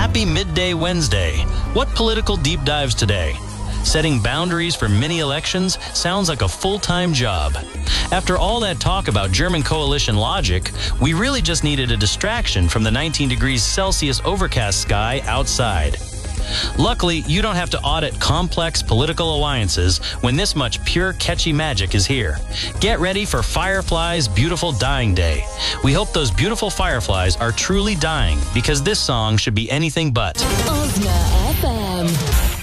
Happy Midday Wednesday. What political deep dives today? Setting boundaries for mini elections sounds like a full-time job. After all that talk about German coalition logic, we really just needed a distraction from the 19 degrees Celsius overcast sky outside. Luckily, you don't have to audit complex political alliances when this much pure, catchy magic is here. Get ready for Firefly's Beautiful Dying Day. We hope those beautiful fireflies are truly dying, because this song should be anything but. Ozna FM.